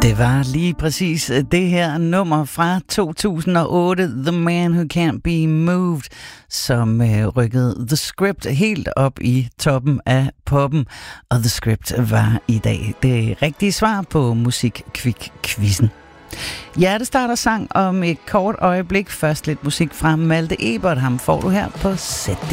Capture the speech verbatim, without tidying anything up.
Det var lige præcis det her nummer fra to tusind og otte, The Man Who Can't Be Moved, som øh, rykkede The Script helt op i toppen af poppen. Og The Script var i dag det rigtige svar på Musikquik-quizzen. Hjertestarter sang om et kort øjeblik. Først lidt musik fra Malte Ebert. Ham får du her på Z D.